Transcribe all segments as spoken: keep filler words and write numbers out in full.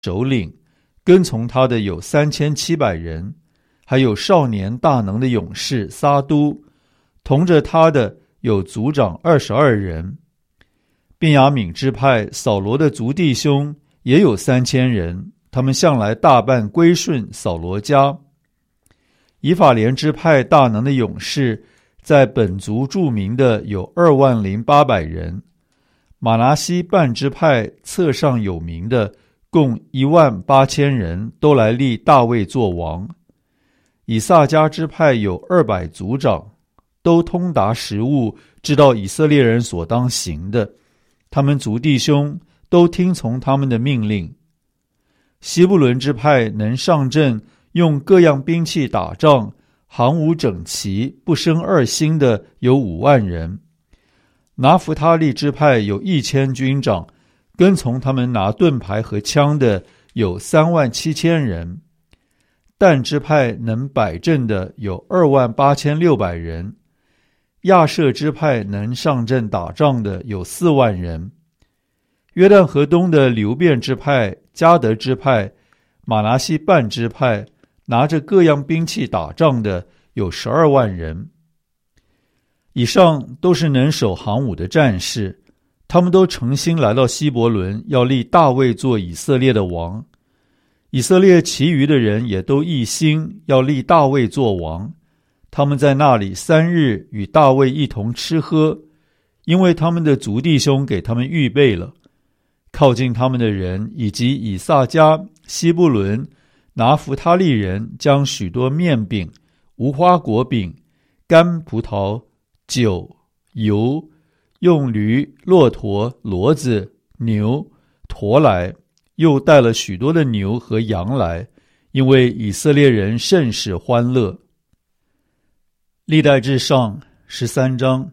首领，跟从他的有三千七百人，还有少年大能的勇士撒都，同着他的有族长二十二人。便雅悯支派扫罗的族弟兄也有三千人，他们向来大半归顺扫罗家。以法莲支派大能的勇士，在本族著名的有二万零八百人。马拿西半支派册上有名的共一万八千人，都来立大卫做王。以萨迦支派有二百族长，都通达时务，知道以色列人所当行的，他们族弟兄都听从他们的命令。西布伦支派能上阵，用各样兵器打仗，行伍整齐，不生二心的有五万人。拿弗他利支派有一千军长，跟从他们拿盾牌和枪的有三万七千人。但支派能摆阵的有二万八千六百人。亚舍支派能上阵打仗的有四万人。约旦河东的流便支派、迦得支派、马拿西半支派，拿着各样兵器打仗的有十二万人。以上都是能守行伍的战士，他们都诚心来到希伯伦，要立大卫做以色列的王。以色列其余的人也都一心要立大卫做王。他们在那里三日与大卫一同吃喝，因为他们的族弟兄给他们预备了。靠近他们的人以及以萨迦、西布伦、拿弗他利人，将许多面饼、无花果饼、干葡萄、酒、油，用驴、骆驼、骡子、牛驮来，又带了许多的牛和羊来，因为以色列人甚是欢乐。历代志上十三章。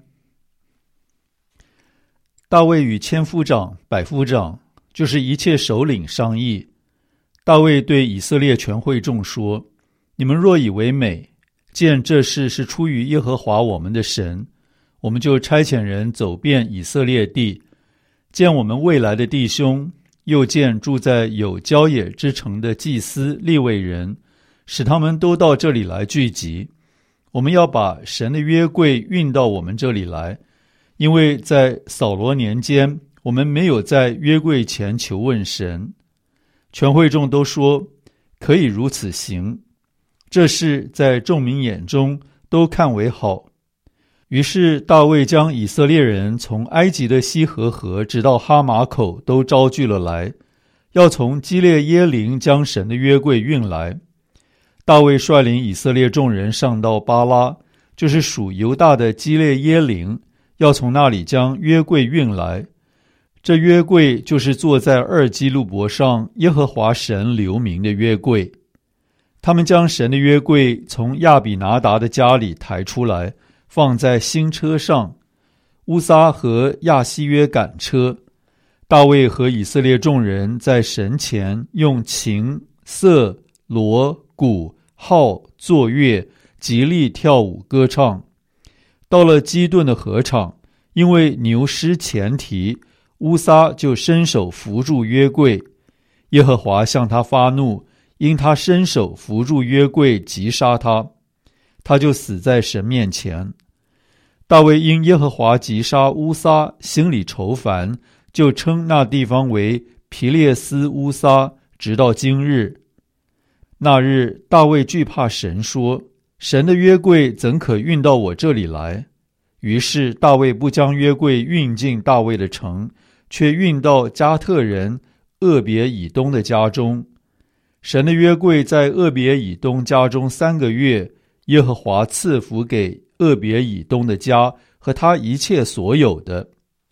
大卫与千夫长、百夫长，就是一切首领商议。大卫对以色列全会众说：你们若以为美，见这事是出于耶和华我们的神，我们就差遣人走遍以色列地，见我们未来的弟兄，又见住在有郊野之城的祭司利未人，使他们都到这里来聚集。我们要把神的约柜运到我们这里来，因为在扫罗年间，我们没有在约柜前求问神。全会众都说可以如此行，这事在众民眼中都看为好。于是大卫将以色列人从埃及的西河河直到哈马口都招聚了来，要从基列耶琳将神的约柜运来。大卫率领以色列众人上到巴拉，就是属犹大的基列耶琳，要从那里将约柜运来。这约柜就是坐在二基路伯上耶和华神留名的约柜。他们将神的约柜从亚比拿达的家里抬出来，放在新车上。乌撒和亚西约赶车。大卫和以色列众人在神前用琴、瑟、锣、鼓、号作乐，极力跳舞歌唱。到了基顿的禾场，因为牛失前蹄，乌撒就伸手扶住约柜。耶和华向他发怒，因他伸手扶住约柜，击杀他，他就死在神面前。大卫因耶和华击杀乌撒，心里愁烦，就称那地方为皮列斯乌撒，直到今日。那日大卫惧怕神，说：神的约柜怎可运到我这里来？于是大卫不将约柜运进大卫的城，却运到加特人俄别以东的家中。神的约柜在俄别以东家中三个月，耶和华赐福给俄别以东的家和他一切所有的。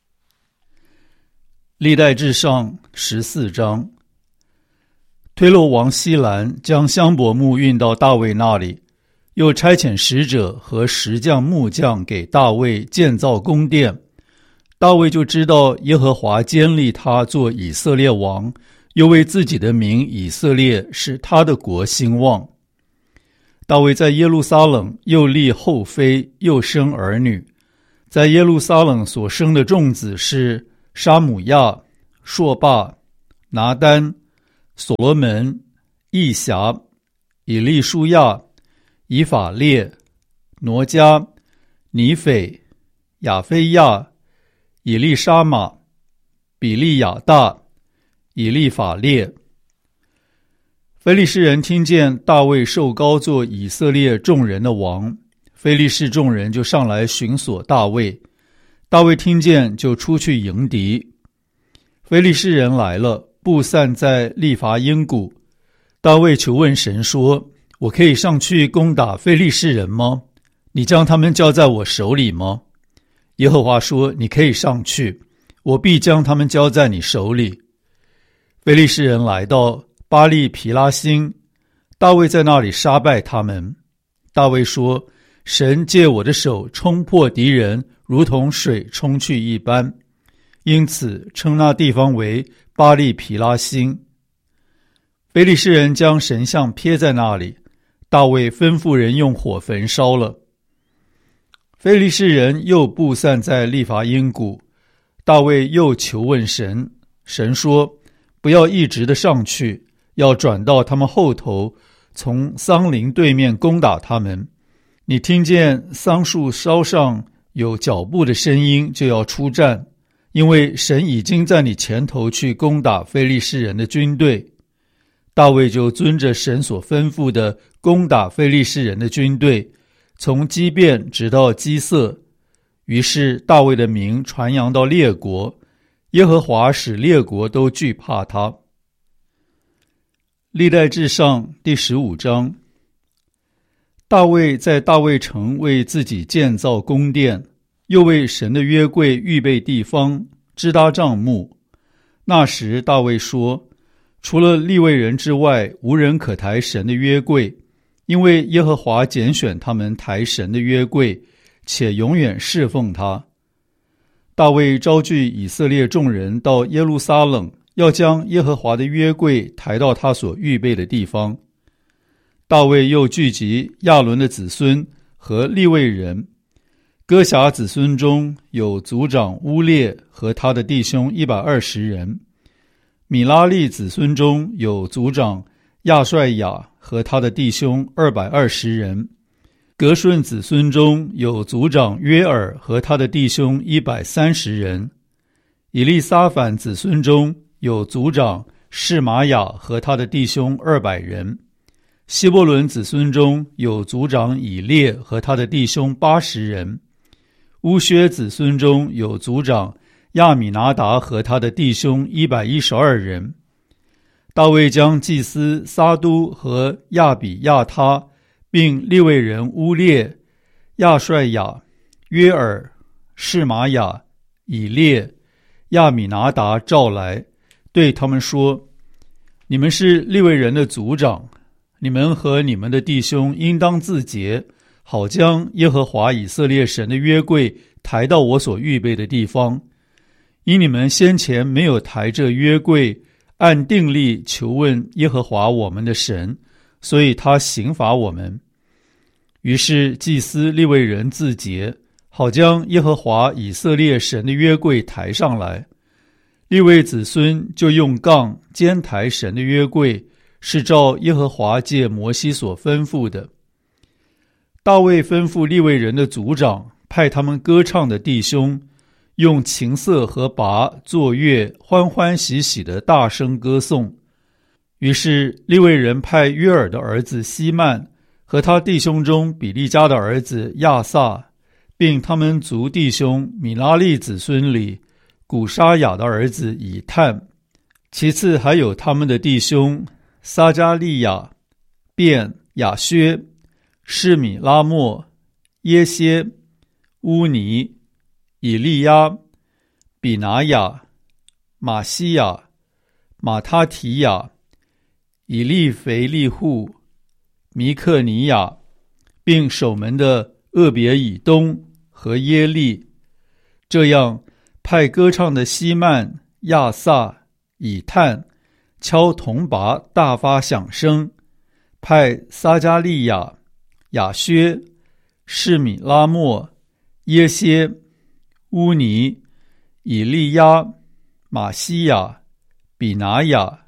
历代志上十四章。推罗王西兰将香柏木运到大卫那里，又差遣使者和石匠木匠给大卫建造宫殿。大卫就知道耶和华坚立他做以色列王，又为自己的名以色列使他的国兴旺。大卫在耶路撒冷又立后妃，又生儿女。在耶路撒冷所生的众子是沙姆亚、朔霸、拿丹、 所罗门、义辖、以利舒亚、以法列、挪迦、尼斐、亚非亚、以利沙玛、比利亚大、以利法列。非利士人听见大卫受膏做以色列众人的王，非利士众人就上来寻索大卫。大卫听见，就出去迎敌。非利士人来了，布散在利伐因谷。大卫求问神说：我可以上去攻打非利士人吗？你将他们交在我手里吗？耶和华说：你可以上去，我必将他们交在你手里。非利士人来到巴利皮拉辛，大卫在那里杀败他们。大卫说：神借我的手冲破敌人，如同水冲去一般，因此称那地方为巴利皮拉辛。非利士人将神像撇在那里，大卫吩咐人用火焚烧了。非利士人又布散在利伐因谷，大卫又求问神，神说：不要一直的上去，要转到他们后头，从桑林对面攻打他们。你听见桑树梢上有脚步的声音，就要出战，因为神已经在你前头去攻打非利士人的军队。大卫就遵着神所吩咐的攻打非利士人的军队，从基遍直到基色。于是大卫的名传扬到列国，耶和华使列国都惧怕他。历代志上第十五章。大卫在大卫城为自己建造宫殿，又为神的约柜预备地方，支搭帐幕。那时大卫说：除了利未人之外，无人可抬神的约柜，因为耶和华拣选他们抬神的约柜，且永远侍奉他。大卫招聚以色列众人到耶路撒冷，要将耶和华的约柜抬到他所预备的地方。大卫又聚集亚伦的子孙和利未人，哥辖子孙中有族长乌列和他的弟兄一百二十人，米拉利子孙中有族长亚帅亚和他的弟兄二百二十人，革顺子孙中有族长约尔和他的弟兄一百三十人，以利撒反子孙中有族长示玛雅和他的弟兄二百人，希伯伦子孙中有族长以列和他的弟兄八十人，乌薛子孙中有族长亚米拿达和他的弟兄一百一十二人。大卫将祭司撒都和亚比亚他，并利未人乌列、亚帅亚、约尔、示玛雅、以列、亚米拿达召来，对他们说：你们是利未人的族长，你们和你们的弟兄应当自洁，好将耶和华以色列神的约柜抬到我所预备的地方。因你们先前没有抬这约柜，按定例求问耶和华我们的神，所以他刑罚我们。于是祭司利未人自洁，好将耶和华以色列神的约柜抬上来。利未子孙就用杠肩抬神的约柜，是照耶和华借摩西所吩咐的。大卫吩咐利未人的族长，派他们歌唱的弟兄用琴瑟和拔作乐，欢欢喜喜的大声歌颂。于是利未人派约尔的儿子希曼和他弟兄中比利家的儿子亚萨，并他们族弟兄米拉利子孙里古沙雅的儿子以探，其次还有他们的弟兄撒加利亚、便、亚薛、示米拉莫、耶歇、乌尼、以利亚、比拿雅、马西亚、马他提亚、以利腓利户、弥克尼亚，并守门的厄别以东和耶利。这样派歌唱的希曼、亚萨、以探敲铜钹大发响声，派撒加利亚、亚薛、示米拉莫、耶歇、乌尼、以利亚、马西亚、比拿雅、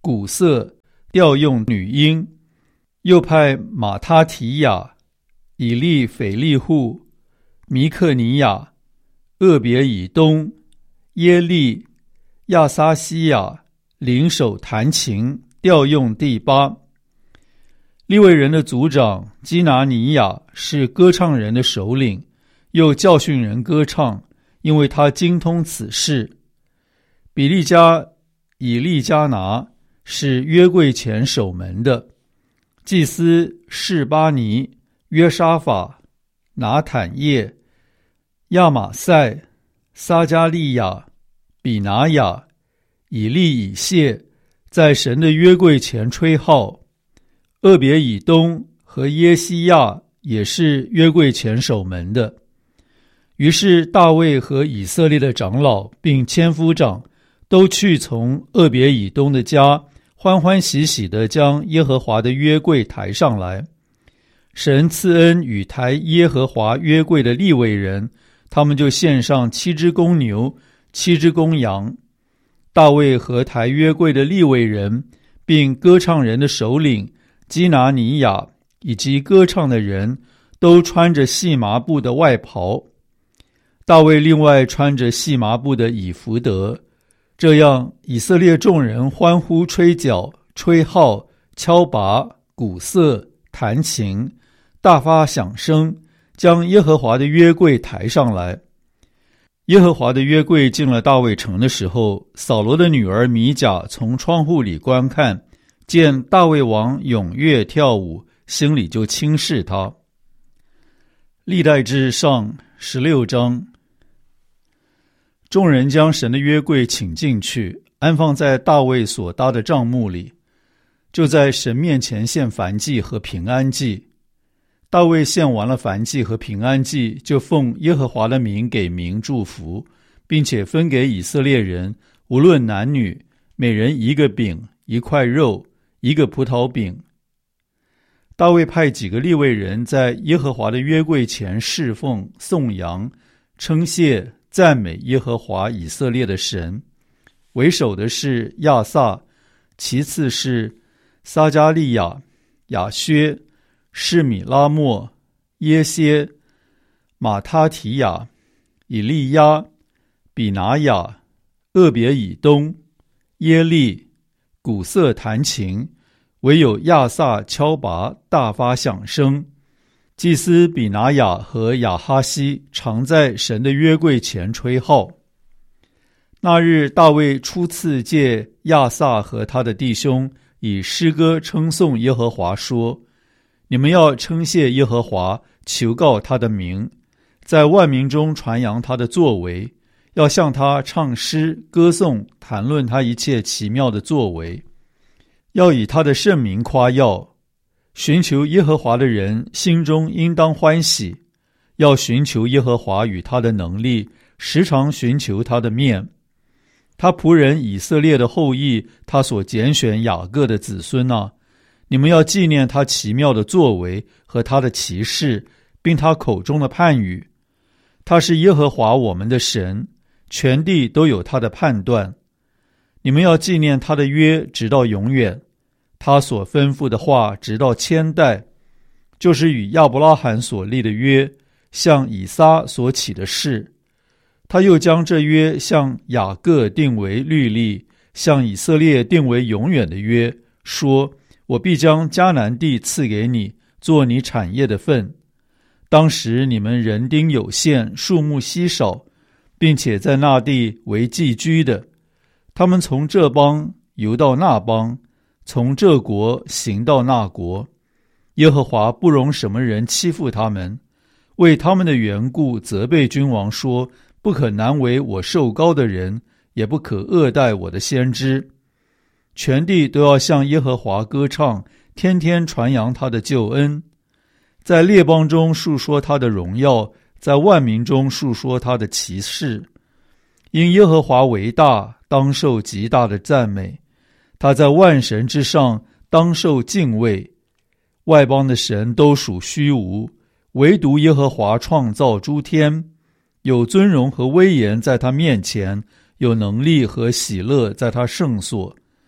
鼓瑟调用女音，又派马他提亚、以利斐利户、弥克尼亚、厄别以东、耶利、亚撒西亚领手弹琴，调用第八。利未人的族长基拿尼亚是歌唱人的首领，又教训人歌唱，因为他精通此事。比利家以利加拿是约柜前守门的，祭司示巴尼、约沙法、拿坦叶、亚玛塞、撒加利亚、比拿雅、以利以谢在神的约柜前吹号。厄别以东和耶西亚也是约柜前守门的。于是大卫和以色列的长老并千夫长都去从厄别以东的家，欢欢喜喜地将耶和华的约柜抬上来。神赐恩与抬耶和华约柜的利未人，他们就献上七只公牛、七只公羊。大卫和抬约柜的利未人，并歌唱人的首领基拿尼亚以及歌唱的人，都穿着细麻布的外袍。大卫另外穿着细麻布的以弗得。这样以色列众人欢呼吹角、吹号、敲拔、鼓瑟、弹琴，大发响声，将耶和华的约柜抬上来。耶和华的约柜进了大卫城的时候，扫罗的女儿米甲从窗户里观看，见大卫王踊跃跳舞，心里就轻视他。历代志上十六章。众人将神的约柜请进去，安放在大卫所搭的帐幕里，就在神面前献燔祭和平安祭。大卫献完了燔祭和平安祭，就奉耶和华的名给民祝福，并且分给以色列人，无论男女，每人一个饼、一块肉、一个葡萄饼。大卫派几个利未人在耶和华的约柜前侍奉、颂扬、称谢、赞美耶和华以色列的神。为首的是亚萨，其次是撒加利亚、亚薛、示米拉末、耶歇、马他提亚、以利亚、比拿雅、厄别以东、耶利、鼓瑟弹琴，唯有亚萨敲拔，大发响声。祭司比拿雅和亚哈西常在神的约柜前吹号。那日大卫初次借亚萨和他的弟兄以诗歌称颂耶和华，说：你们要称谢耶和华，求告他的名，在万民中传扬他的作为，要向他唱诗歌颂，谈论他一切奇妙的作为，要以他的圣名夸耀。寻求耶和华的人心中应当欢喜，要寻求耶和华与他的能力，时常寻求他的面。他仆人以色列的后裔，他所拣选雅各的子孙啊，你们要纪念他奇妙的作为和他的奇事，并他口中的判语。他是耶和华我们的神，全地都有他的判断。你们要纪念他的约，直到永远，他所吩咐的话直到千代，就是与亚伯拉罕所立的约，向以撒所起的誓。他又将这约向雅各定为律例，向以色列定为永远的约，说：我必将迦南地赐给你，做你产业的份。当时你们人丁有限，数目稀少，并且在那地为寄居的。他们从这邦游到那邦，从这国行到那国。耶和华不容什么人欺负他们，为他们的缘故责备君王说：不可难为我受膏的人，也不可恶待我的先知。全地都要向耶和华歌唱，天天传扬他的救恩，在列邦中述说他的荣耀，在万民中述说他的奇事。因耶和华为大，当受极大的赞美，他在万神之上，当受敬畏。外邦的神都属虚无，唯独耶和华创造诸天。有尊荣和威严在他面前，有能力和喜乐在他圣所。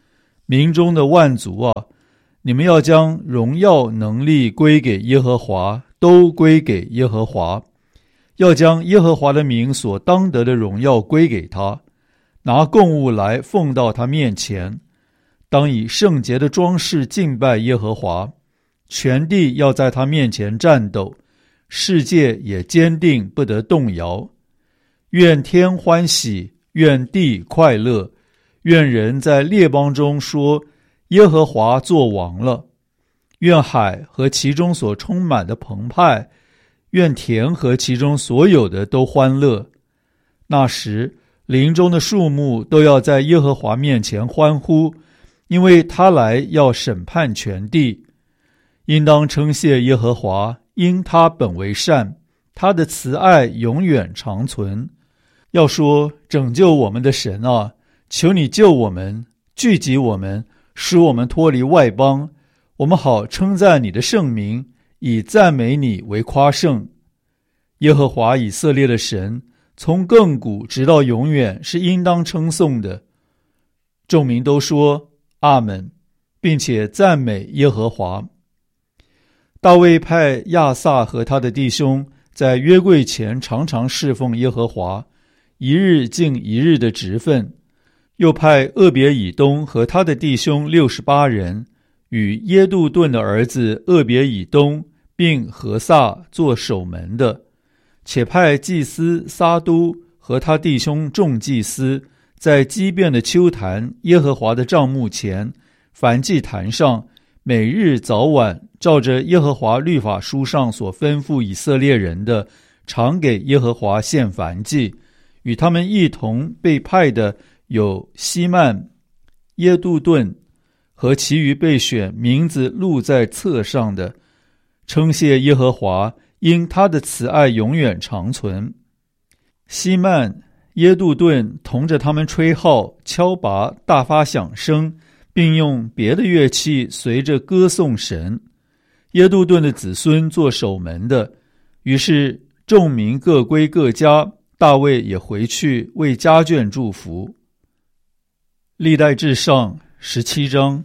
民中的万族啊，你们要将荣耀能力归给耶和华，都归给耶和华，要将耶和华的名所当得的荣耀归给他，拿供物来奉到他面前，当以圣洁的装饰敬拜耶和华，全地要在他面前战斗，世界也坚定不得动摇。愿天欢喜，愿地快乐，愿人在列邦中说耶和华作王了。愿海和其中所充满的澎湃，愿田和其中所有的都欢乐。那时林中的树木都要在耶和华面前欢呼，因为他来要审判全地。应当称谢耶和华，因他本为善，他的慈爱永远长存。要说拯救我们的神啊，求你救我们，聚集我们，使我们脱离外邦，我们好称赞你的圣名，以赞美你为夸胜。耶和华以色列的神，从亘古直到永远是应当称颂的。众民都说阿们，并且赞美耶和华。大卫派亚萨和他的弟兄在约柜前常常侍奉耶和华，一日尽一日的职分。又派俄别以东和他的弟兄六十八人，与耶杜顿的儿子俄别以东并何撒做守门的，且派祭司撒都和他弟兄众祭司，在基遍的丘坛耶和华的帐幕前，燔祭坛上，每日早晚照着耶和华律法书上所吩咐以色列人的，常给耶和华献燔祭。与他们一同被派的有希曼、耶杜顿和其余被选名字录在册上的，称谢耶和华，因他的慈爱永远长存。希曼、耶杜顿同着他们吹号、敲拔、大发响声，并用别的乐器随着歌颂神。耶杜顿的子孙做守门的，于是众民各归各家，大卫也回去为家眷祝福。历代志上十七章。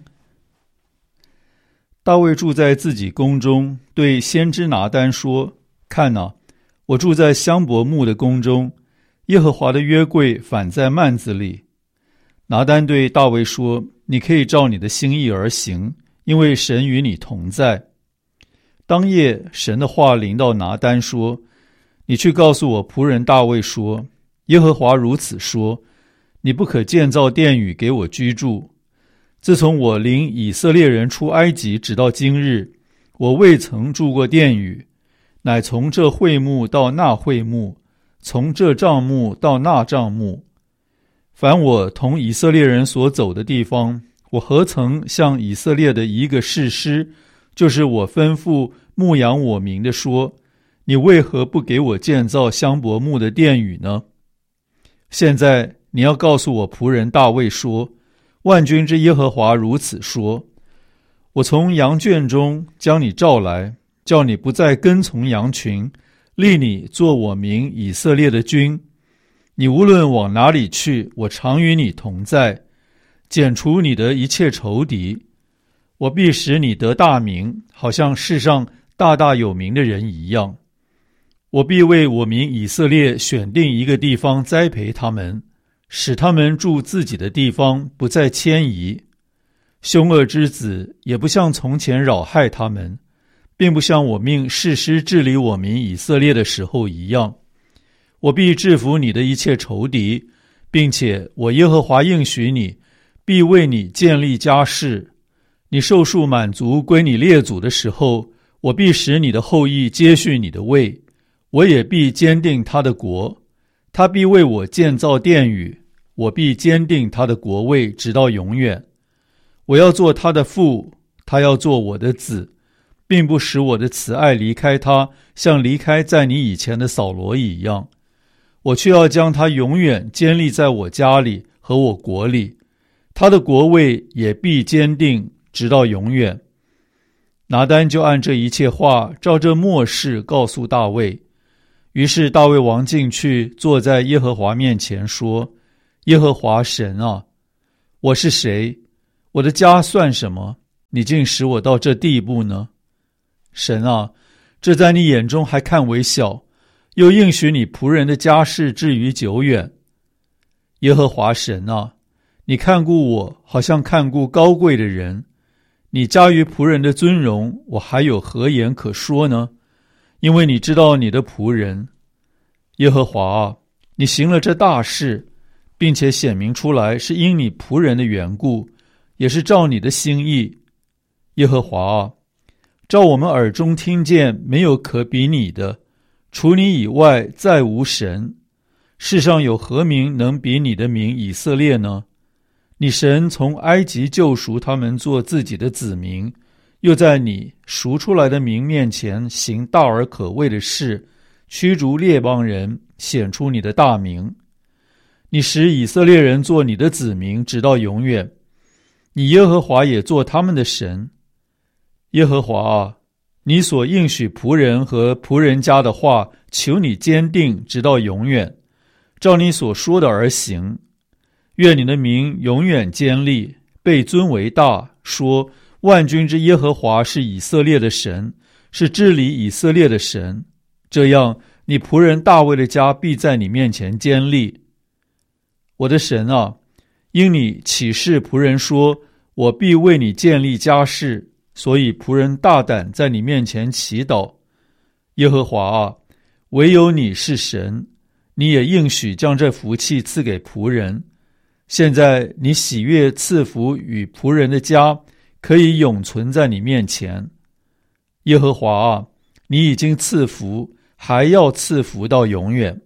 大卫住在自己宫中，对先知拿单说：看哪，我住在香柏木的宫中，耶和华的约柜反在幔子里。拿单对大卫说：你可以照你的心意而行，因为神与你同在。当夜神的话临到拿单说：你去告诉我仆人大卫说，耶和华如此说，你不可建造殿宇给我居住。自从我领以色列人出埃及直到今日，我未曾住过殿宇，乃从这会幕到那会幕，从这帐幕到那帐幕。凡我同以色列人所走的地方，我何曾向以色列的一个士师，就是我吩咐牧养我民的说，你为何不给我建造香柏木的殿宇呢？现在你要告诉我仆人大卫说，万军之耶和华如此说，我从羊圈中将你召来，叫你不再跟从羊群，立你做我民以色列的君。你无论往哪里去，我常与你同在，剪除你的一切仇敌。我必使你得大名，好像世上大大有名的人一样。我必为我民以色列选定一个地方栽培他们，使他们住自己的地方，不再迁移。凶恶之子也不像从前扰害他们，并不像我命士师治理我民以色列的时候一样。我必制服你的一切仇敌，并且我耶和华应许你，必为你建立家室。你寿数满足归你列祖的时候，我必使你的后裔接续你的位，我也必坚定他的国。他必为我建造殿宇，我必坚定他的国位直到永远。我要做他的父，他要做我的子，并不使我的慈爱离开他，像离开在你以前的扫罗一样。我却要将他永远坚立在我家里和我国里，他的国位也必坚定直到永远。拿单就按这一切话照这默示告诉大卫。于是大卫王进去，坐在耶和华面前说，耶和华神啊，我是谁？ 我的家算什么？你竟使我到这地步呢？神啊，这在你眼中还看为小，又应许你仆人的家事至于久远。耶和华神啊，你看顾我，好像看顾高贵的人。你加于仆人的尊荣，我还有何言可说呢？因为你知道你的仆人。耶和华啊，你行了这大事，并且显明出来，是因你仆人的缘故，也是照你的心意。耶和华啊，照我们耳中听见，没有可比你的，除你以外再无神。世上有何名能比你的名以色列呢？你神从埃及救赎他们做自己的子民，又在你赎出来的民面前行大而可畏的事，驱逐列邦人，显出你的大名。你使以色列人做你的子民，直到永远。你耶和华也做他们的神。耶和华啊，你所应许仆人和仆人家的话，求你坚定，直到永远，照你所说的而行。愿你的名永远坚立，被尊为大，说万军之耶和华是以色列的神，是治理以色列的神。这样，你仆人大卫的家必在你面前坚立。我的神啊，因你启示仆人说，我必为你建立家室，所以仆人大胆在你面前祈祷。耶和华啊，唯有你是神，你也应许将这福气赐给仆人。现在你喜悦赐福与仆人的家，可以永存在你面前。耶和华啊，你已经赐福，还要赐福到永远。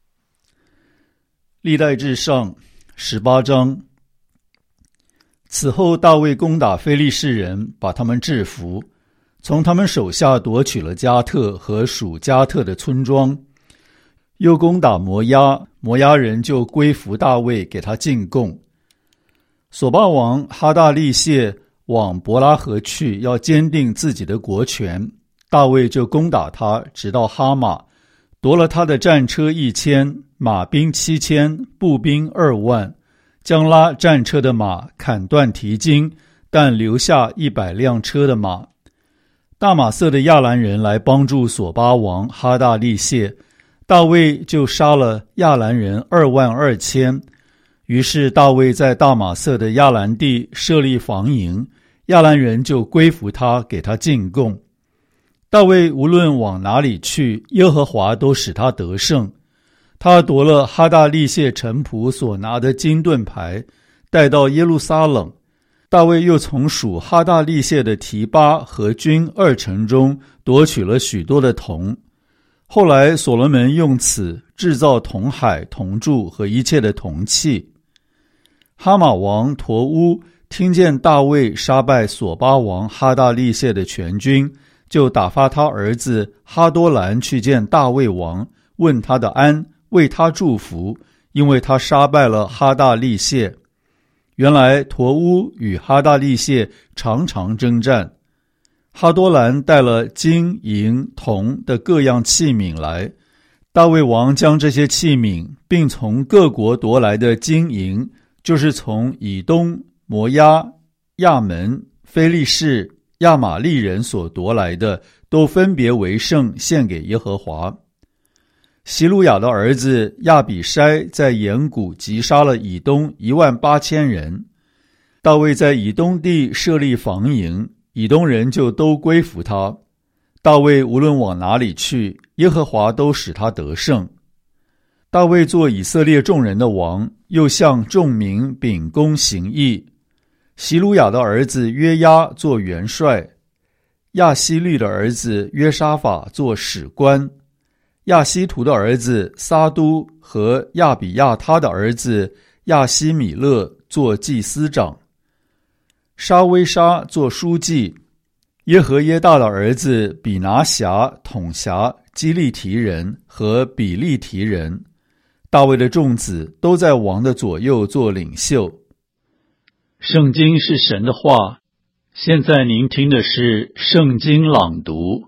历代志上十八章。此后大卫攻打非利士人，把他们制服，从他们手下夺取了加特和属加特的村庄，又攻打摩押，摩押人就归服大卫，给他进贡。索巴王哈大利谢往伯拉河去，要坚定自己的国权，大卫就攻打他，直到哈马，夺了他的战车一千，马兵七千，步兵二万，将拉战车的马砍断蹄筋，但留下一百辆车的马。大马色的亚兰人来帮助索巴王哈大利谢，大卫就杀了亚兰人二万二千。于是大卫在大马色的亚兰地设立防营，亚兰人就归服他，给他进贡。大卫无论往哪里去，耶和华都使他得胜。他夺了哈大利谢臣仆所拿的金盾牌，带到耶路撒冷。大卫又从属哈大利谢的提巴和军二城中夺取了许多的铜。后来所罗门用此制造铜海、铜柱和一切的铜器。哈马王陀乌听见大卫杀败索巴王哈大利谢的全军，就打发他儿子哈多兰去见大卫王，问他的安，为他祝福，因为他杀败了哈大利谢。原来陀乌与哈大利谢常常征战。哈多兰带了金银铜的各样器皿来，大卫王将这些器皿并从各国夺来的金银，就是从以东、摩押、亚门、非利士、亚玛利人所夺来的，都分别为圣，献给耶和华。希鲁雅的儿子亚比筛在岩谷击杀了以东一万八千人。大卫在以东地设立防营，以东人就都归服他。大卫无论往哪里去，耶和华都使他得胜。大卫做以色列众人的王，又向众民秉公行义。希鲁雅的儿子约押做元帅，亚希律的儿子约沙法做史官，亚希图的儿子撒都和亚比亚他的儿子亚希米勒做祭司长，沙威沙做书记，耶和耶大的儿子比拿辖统辖基利提人和比利提人。大卫的众子都在王的左右做领袖。圣经是神的话，现在您听的是圣经朗读。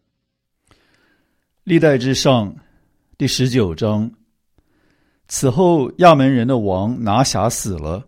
历代志上第十九章。此后亚门人的王拿辖死了，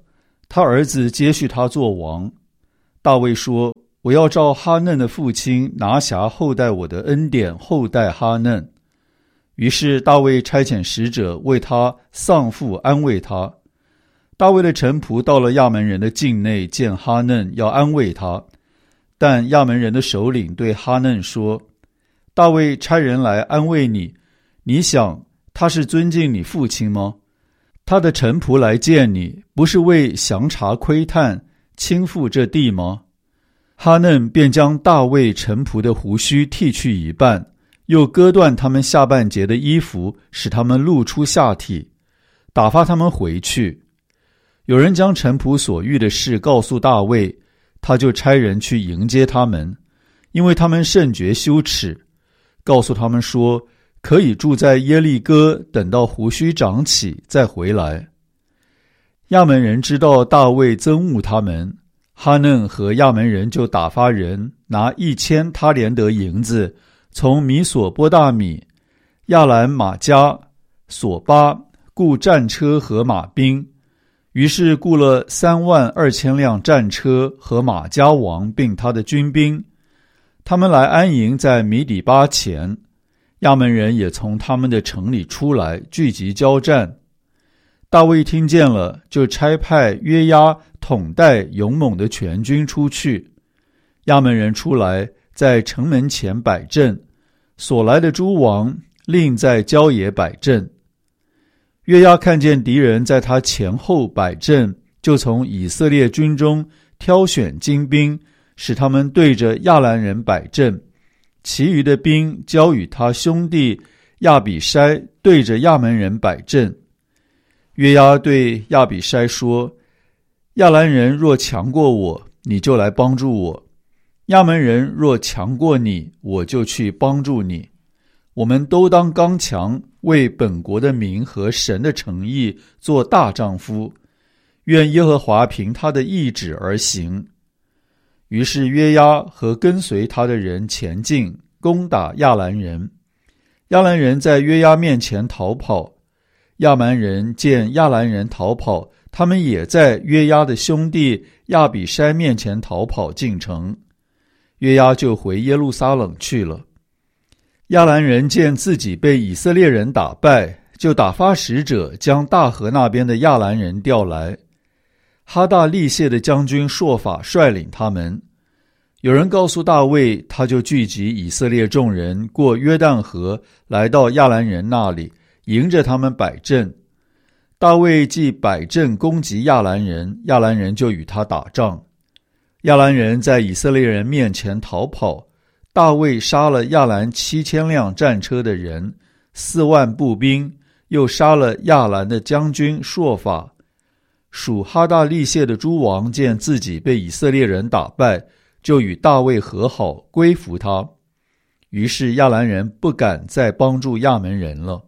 他儿子接续他做王。大卫说，我要照哈嫩的父亲拿辖后代我的恩典后代哈嫩。于是大卫差遣使者为他丧父安慰他。大卫的臣仆到了亚门人的境内，见哈嫩，要安慰他。但亚门人的首领对哈嫩说，大卫差人来安慰你，你想他是尊敬你父亲吗？他的臣仆来见你，不是为详查窥探倾覆这地吗？哈嫩便将大卫臣仆的胡须剃去一半，又割断他们下半截的衣服，使他们露出下体，打发他们回去。有人将臣仆所遇的事告诉大卫，他就差人去迎接他们，因为他们甚觉羞耻，告诉他们说，可以住在耶利哥，等到胡须长起再回来。亚门人知道大卫憎恶他们，哈嫩和亚门人就打发人拿一千他连得银子，从米索波大米、亚兰马加、索巴雇战车和马兵，于是雇了三万二千辆战车和马加王并他的军兵，他们来安营在米底巴前。亚门人也从他们的城里出来，聚集交战。大卫听见了，就差派约押统带勇猛的全军出去。亚门人出来，在城门前摆阵，所来的诸王另在郊野摆阵。约押看见敌人在他前后摆阵，就从以色列军中挑选精兵，使他们对着亚兰人摆阵，其余的兵交与他兄弟亚比筛对着亚门人摆阵。约押对亚比筛说，亚兰人若强过我，你就来帮助我；亚门人若强过你，我就去帮助你。我们都当刚强，为本国的民和神的诚意做大丈夫，愿耶和华凭他的意志而行。于是约押和跟随他的人前进，攻打亚兰人。亚兰人在约押面前逃跑，亚蛮人见亚兰人逃跑，他们也在约押的兄弟亚比筛面前逃跑进城。约押就回耶路撒冷去了。亚兰人见自己被以色列人打败，就打发使者将大河那边的亚兰人调来。哈大利谢的将军朔法率领他们。有人告诉大卫，他就聚集以色列众人，过约旦河，来到亚兰人那里，迎着他们摆阵。大卫既摆阵攻击亚兰人，亚兰人就与他打仗。亚兰人在以色列人面前逃跑，大卫杀了亚兰七千辆战车的人，四万步兵，又杀了亚兰的将军朔法。属哈大利谢的诸王见自己被以色列人打败，就与大卫和好，归服他。于是亚兰人不敢再帮助亚门人了。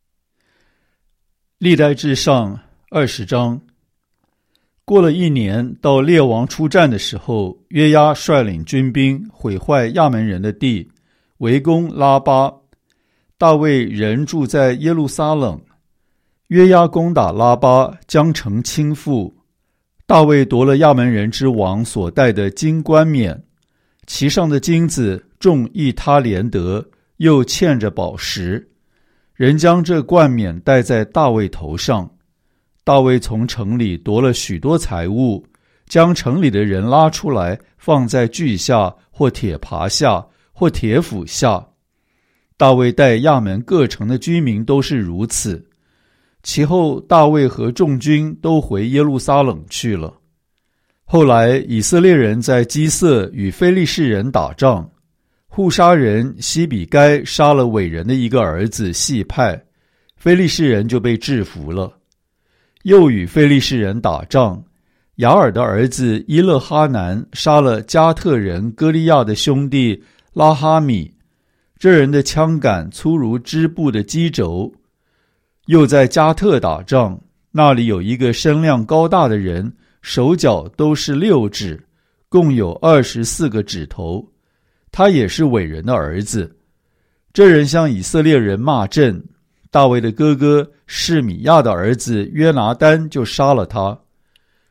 历代志上二十章。过了一年，到列王出战的时候，约押率领军兵毁坏亚门人的地，围攻拉巴。大卫人住在耶路撒冷。约押攻打拉巴，将城倾覆。大卫夺了亚门人之王所戴的金冠冕，其上的金子重一他连得，又嵌着宝石。人将这冠冕戴在大卫头上。大卫从城里夺了许多财物，将城里的人拉出来，放在锯下，或铁耙下，或铁斧下。大卫待亚门各城的居民都是如此。其后大卫和众军都回耶路撒冷去了。后来以色列人在基色与非利士人打仗，户沙人西比该杀了伟人的一个儿子细派，非利士人就被制服了。又与非利士人打仗，雅尔的儿子伊勒哈南杀了加特人歌利亚的兄弟拉哈米，这人的枪杆粗如织布的机轴。又在加特打仗，那里有一个身量高大的人，手脚都是六指，共有二十四个指头，他也是伟人的儿子。这人向以色列人骂阵，大卫的哥哥示米亚的儿子约拿单就杀了他。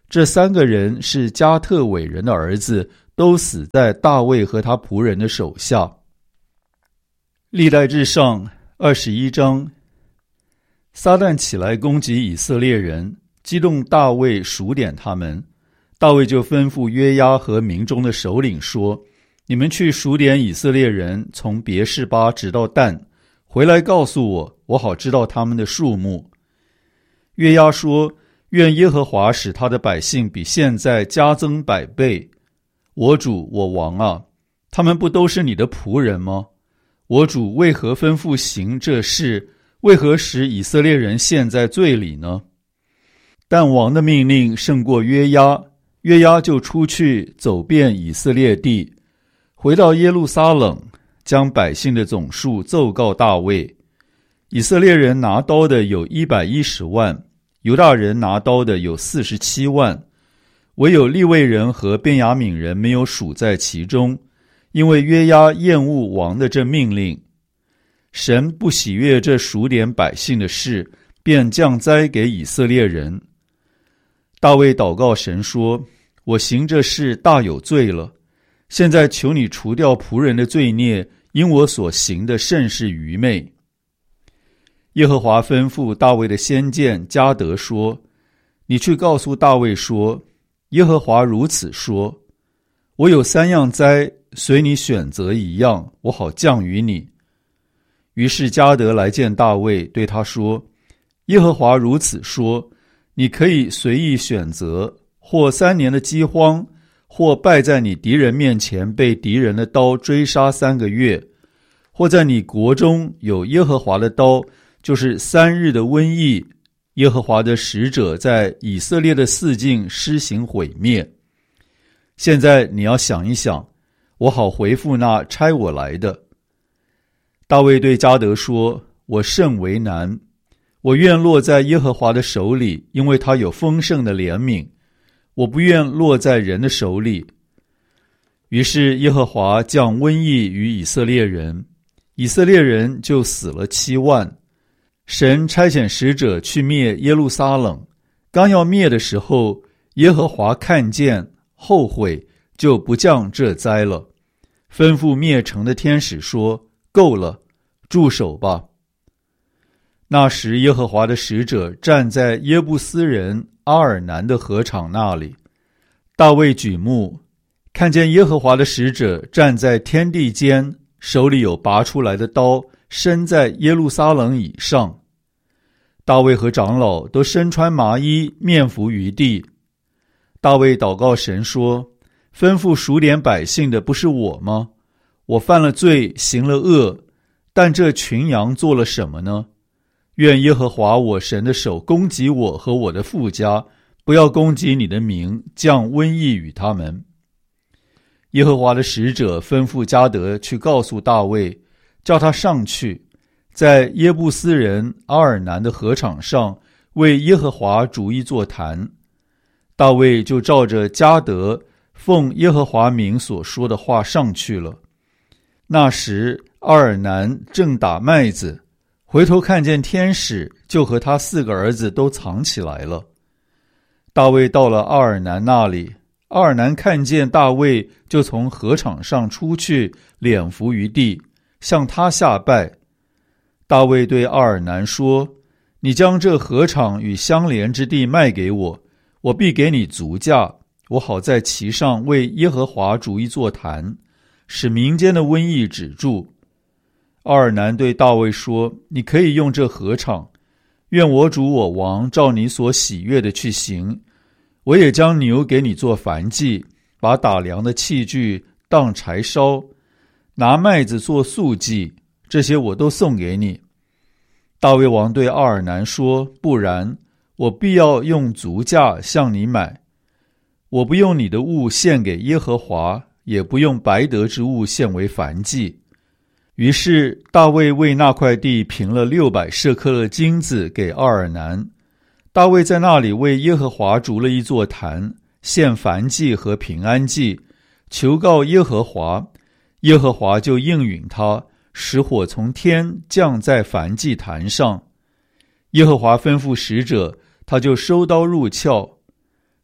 这三个人是加特伟人的儿子，都死在大卫和他仆人的手下。历代志上二十一章，撒旦起来攻击以色列人，激动大卫数点他们。大卫就吩咐约押和民中的首领说：你们去数点以色列人，从别是巴直到但，回来告诉我，我好知道他们的数目。约押说：愿耶和华使他的百姓比现在加增百倍。我主我王啊，他们不都是你的仆人吗？我主为何吩咐行这事？为何使以色列人陷在罪里呢？但王的命令胜过约押，约押就出去走遍以色列地，回到耶路撒冷，将百姓的总数奏告大卫。以色列人拿刀的有一百一十万，犹大人拿刀的有四十七万，唯有利未人和便雅悯人没有数在其中，因为约押厌恶王的这命令。神不喜悦这数点百姓的事，便降灾给以色列人。大卫祷告神说：我行这事大有罪了，现在求你除掉仆人的罪孽，因我所行的甚是愚昧。耶和华吩咐大卫的先见迦得说：你去告诉大卫说，耶和华如此说，我有三样灾，随你选择一样，我好降于你。于是迦得来见大卫，对他说：耶和华如此说，你可以随意选择，或三年的饥荒，或败在你敌人面前被敌人的刀追杀三个月，或在你国中有耶和华的刀，就是三日的瘟疫，耶和华的使者在以色列的四境施行毁灭。现在你要想一想，我好回复那差我来的。大卫对迦得说：我甚为难，我愿落在耶和华的手里，因为他有丰盛的怜悯，我不愿落在人的手里。于是耶和华降瘟疫于以色列人，以色列人就死了七万。神差遣使者去灭耶路撒冷，刚要灭的时候，耶和华看见后悔，就不降这灾了，吩咐灭城的天使说：够了，住手吧。那时耶和华的使者站在耶布斯人阿尔南的禾场那里，大卫举目，看见耶和华的使者站在天地间，手里有拔出来的刀，身在耶路撒冷以上。大卫和长老都身穿麻衣，面伏于地。大卫祷告神说：吩咐数点百姓的不是我吗？我犯了罪，行了恶，但这群羊做了什么呢？愿耶和华我神的手攻击我和我的父家，不要攻击你的名，降瘟疫与他们。耶和华的使者吩咐迦得去告诉大卫，叫他上去，在耶布斯人阿尔南的禾场上为耶和华筑一座坛。大卫就照着迦得奉耶和华名所说的话上去了。那时阿尔南正打麦子，回头看见天使，就和他四个儿子都藏起来了。大卫到了阿尔南那里，阿尔南看见大卫，就从禾场上出去，脸伏于地，向他下拜。大卫对阿尔南说：你将这禾场与相连之地卖给我，我必给你足价，我好在其上为耶和华筑一座坛，使民间的瘟疫止住。阿尔南对大卫说：你可以用这禾场，愿我主我王照你所喜悦的去行。我也将牛给你做燔祭，把打粮的器具当柴烧，拿麦子做素祭，这些我都送给你。大卫王对阿尔南说：不然，我必要用足价向你买。我不用你的物献给耶和华，也不用白得之物献为燔祭。于是大卫为那块地平了六百舍克勒金子给阿尔南。大卫在那里为耶和华筑了一座坛，献燔祭和平安祭，求告耶和华，耶和华就应允他，使火从天降在燔祭坛上。耶和华吩咐使者，他就收刀入鞘。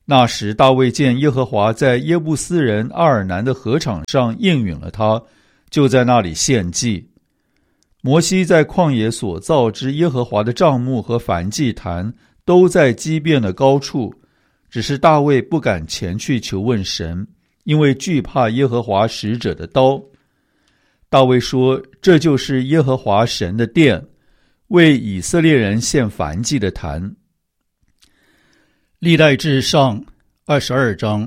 那时大卫见耶和华在耶布斯人阿尔南的禾场上应允了他，就在那里献祭。摩西在旷野所造之耶和华的帐幕和燔祭坛都在基遍的高处，只是大卫不敢前去求问神，因为惧怕耶和华使者的刀。大卫说，这就是耶和华神的殿，为以色列人献燔祭的坛。历代志上二十二章。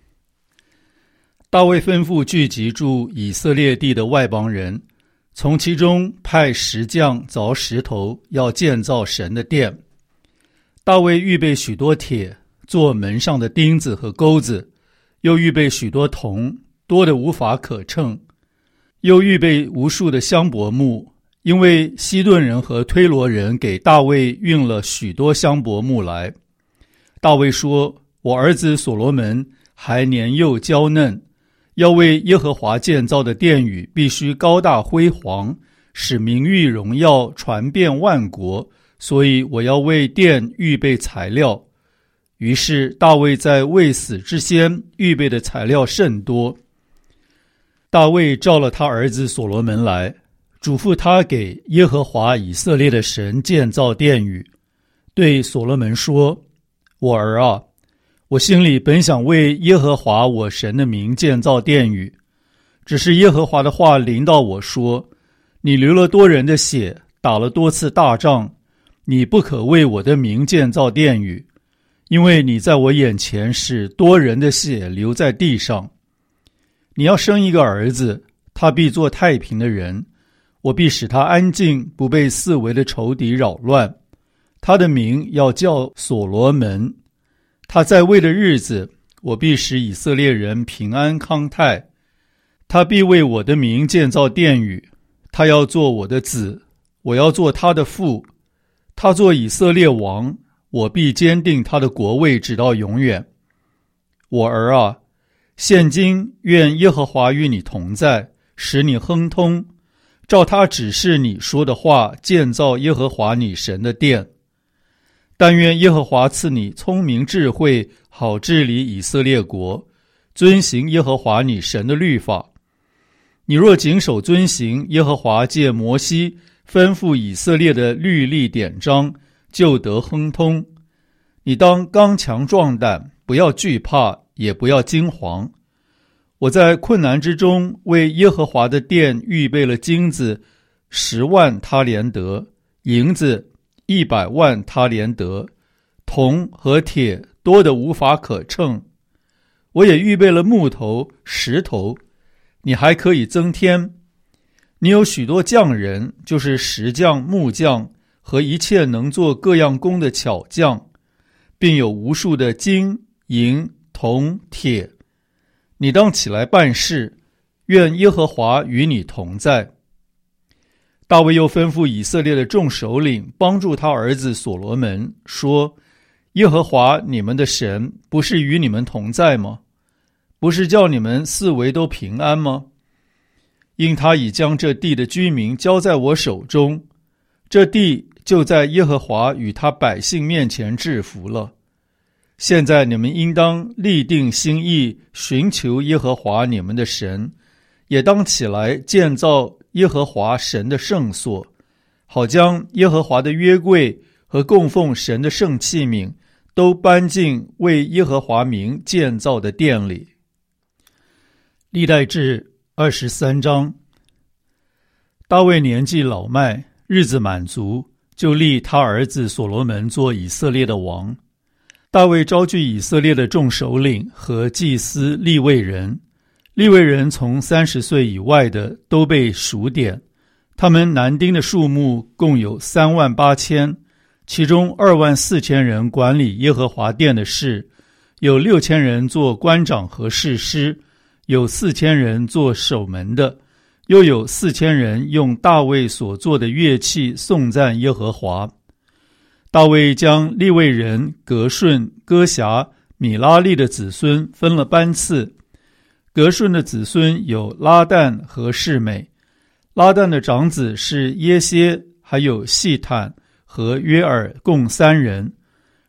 大卫吩咐聚集住以色列地的外邦人，从其中派石匠凿石头，要建造神的殿。大卫预备许多铁，做门上的钉子和钩子，又预备许多铜，多得无法可称，又预备无数的香柏木，因为西顿人和推罗人给大卫运了许多香柏木来。大卫说，我儿子所罗门还年幼娇嫩，要为耶和华建造的殿宇必须高大辉煌，使名誉荣耀传遍万国，所以我要为殿预备材料。于是大卫在未死之先预备的材料甚多。大卫召了他儿子所罗门来，嘱咐他给耶和华以色列的神建造殿宇，对所罗门说，我儿啊，我心里本想为耶和华我神的名建造殿宇，只是耶和华的话临到我说，你流了多人的血，打了多次大仗，你不可为我的名建造殿宇，因为你在我眼前使多人的血流在地上。你要生一个儿子，他必做太平的人，我必使他安静，不被四围的仇敌扰乱。他的名要叫所罗门。他在位的日子，我必使以色列人平安康泰。他必为我的名建造殿宇，他要做我的子，我要做他的父。他做以色列王，我必坚定他的国位直到永远。我儿啊，现今愿耶和华与你同在，使你亨通，照他指示你说的话，建造耶和华你神的殿。但愿耶和华赐你聪明智慧，好治理以色列国，遵行耶和华你神的律法。你若谨守遵行耶和华借摩西吩咐以色列的律例典章，就得亨通。你当刚强壮胆，不要惧怕，也不要惊惶。我在困难之中为耶和华的殿预备了金子十万他连得，银子一百万他连得，铜和铁多得无法可称。我也预备了木头石头，你还可以增添。你有许多匠人，就是石匠木匠和一切能做各样工的巧匠，并有无数的金银铜铁。你当起来办事，愿耶和华与你同在。大卫又吩咐以色列的众首领帮助他儿子所罗门，说，耶和华你们的神不是与你们同在吗？不是叫你们四围都平安吗？因他已将这地的居民交在我手中，这地就在耶和华与他百姓面前制服了。现在你们应当立定心意，寻求耶和华你们的神，也当起来建造耶和华神的圣所，好将耶和华的约柜和供奉神的圣器皿都搬进为耶和华名建造的殿里。历代志二十三章。大卫年纪老迈，日子满足，就立他儿子所罗门做以色列的王。大卫招聚以色列的众首领和祭司利未人，利未人从三十岁以外的都被数点，他们男丁的数目共有三万八千，其中二万四千人管理耶和华殿的事，有六千人做官长和士师，有四千人做守门的，又有四千人用大卫所做的乐器颂赞耶和华。大卫将利未人革顺、哥辖、米拉利的子孙分了班次。革顺的子孙有拉旦和示美，拉旦的长子是耶歇，还有细坦和约尔，共三人。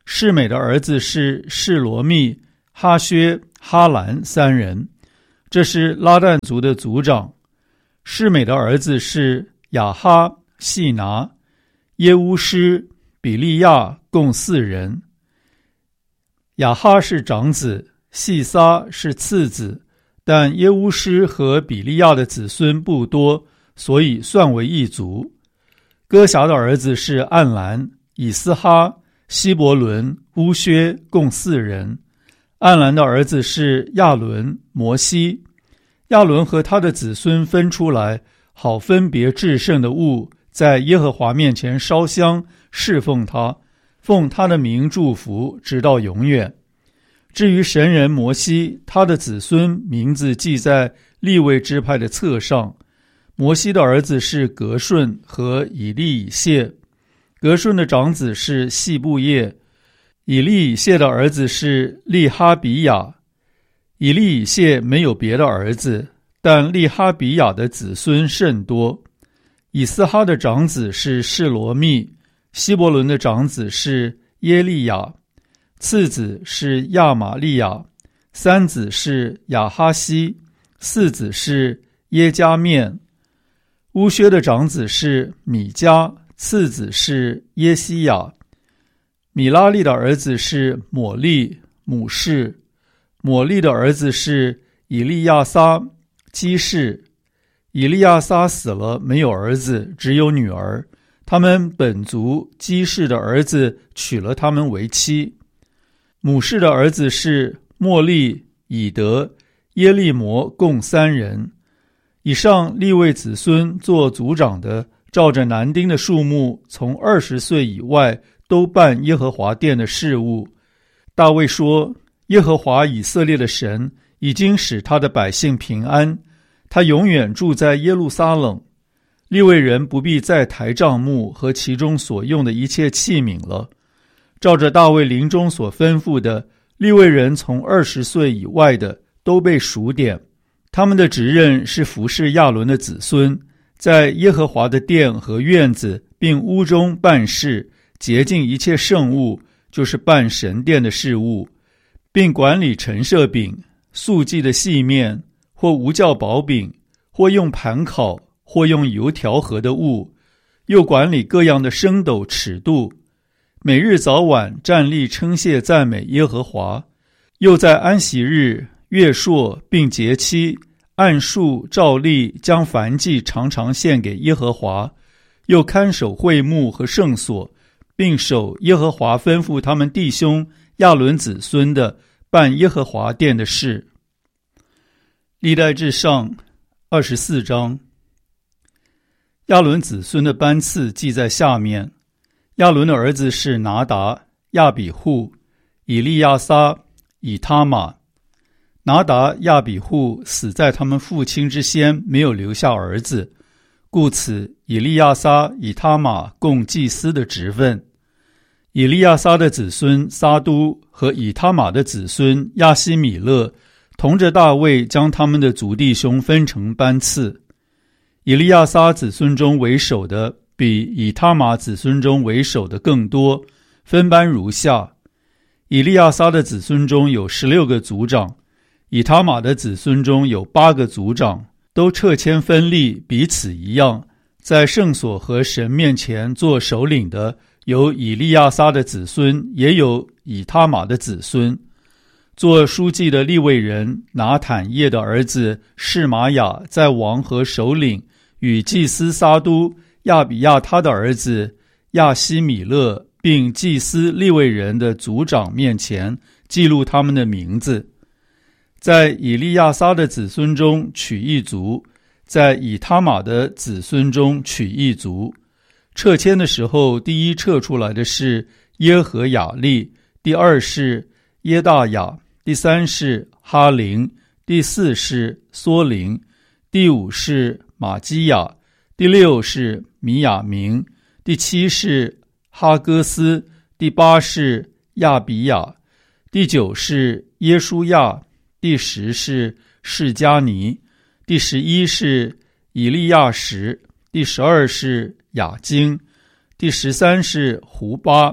示每的儿子是示罗密、哈薛、哈兰三人，这是拉旦族的族长。示每的儿子是亚哈、细拿、耶乌施、比利亚，共四人。亚哈是长子，细撒是次子，但耶乌施和比利亚的子孙不多，所以算为一族。哥辖的儿子是暗兰、以斯哈、希伯伦、乌薛，共四人。暗兰的儿子是亚伦、摩西。亚伦和他的子孙分出来，好分别至圣的物，在耶和华面前烧香侍奉他，奉他的名祝福，直到永远。至于神人摩西，他的子孙名字记在利未支派的册上。摩西的儿子是革顺和以利以谢。革顺的长子是细布叶，以利以谢的儿子是利哈比亚。以利以谢没有别的儿子，但利哈比亚的子孙甚多。以斯哈的长子是示罗密，希伯伦的长子是耶利亚，次子是亚玛利亚，三子是亚哈西，四子是耶加面。乌薛的长子是米迦，次子是耶西亚。米拉利的儿子是抹利、母士。抹利的儿子是以利亚撒、基士。以利亚撒死了，没有儿子，只有女儿。他们本族基士的儿子娶了他们为妻。母士的儿子是莫利、以德、耶利摩，共三人。以上利未子孙做族长的，照着男丁的数目，从二十岁以外都办耶和华殿的事务。大卫说，耶和华以色列的神已经使他的百姓平安，他永远住在耶路撒冷。利未人不必再抬帐幕和其中所用的一切器皿了。照着大卫临终所吩咐的，利未人从二十岁以外的都被数点。他们的职任是服侍亚伦的子孙，在耶和华的殿和院子并屋中办事，洁净一切圣物，就是办神殿的事务，并管理陈设饼、素祭的细面，或无酵薄饼，或用盘烤，或用油调和的物，又管理各样的升斗尺度，每日早晚站立称谢赞美耶和华，又在安息日、月朔并节期按数照例将燔祭常常献给耶和华，又看守会幕和圣所，并守耶和华吩咐他们弟兄亚伦子孙的办耶和华殿的事。历代志上二十四章。亚伦子孙的班次记在下面。亚伦的儿子是拿达、亚比户、以利亚撒、以他玛。拿达、亚比户死在他们父亲之先，没有留下儿子，故此以利亚撒、以他玛共祭司的职分。以利亚撒的子孙撒都和以他玛的子孙亚希米勒同着大卫将他们的族弟兄分成班次。以利亚撒子孙中为首的比以他玛子孙中为首的更多，分班如下：以利亚撒的子孙中有十六个族长，以他玛的子孙中有八个族长，都掣签分立，彼此一样。在圣所和神面前做首领的有以利亚撒的子孙，也有以他玛的子孙。做书记的利未人拿坦叶的儿子示玛雅，在王和首领与祭司撒都、亚比亚他的儿子亚希米勒，并祭司利未人的族长面前记录他们的名字。在以利亚撒的子孙中取一族，在以他玛的子孙中取一族。掣签的时候，第一掣出来的是耶和雅利，第二是耶大雅，第三是哈林，第四是梭林，第五是马基亚，第六是米亚明，第七是哈戈斯，第八是亚比亚，第九是耶书亚，第十是示迦尼，第十一是以利亚什，第十二是雅京，第十三是胡巴，